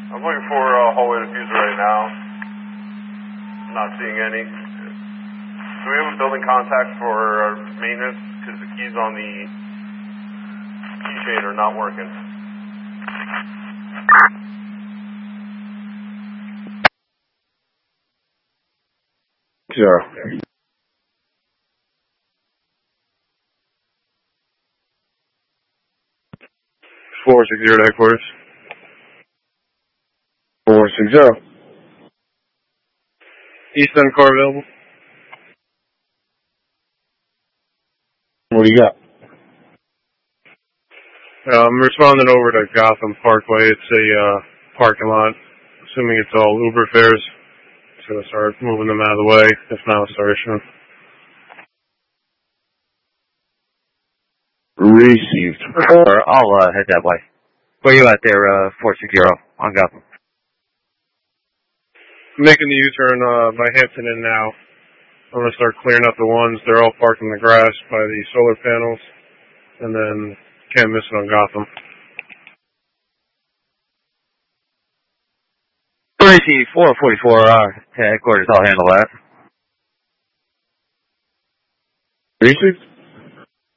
I'm looking for a hallway diffuser right now. I'm not seeing any. Do we have a building contact for maintenance? Because the keys on the keychain are not working. Zero. 460 headquarters. 460. East End car available. What do you got? I'm responding over to Gotham Parkway. It's a parking lot. Assuming it's all Uber fares. Just gonna start moving them out of the way. If not, I'll start issuing. Received. I'll head that way. Where you at there, 460 on Gotham? Making the U-turn by Hampton Inn now. I'm going to start clearing up the ones. They're all parked in the grass by the solar panels. And then can't miss it on Gotham. 444 headquarters, I'll handle that. Received.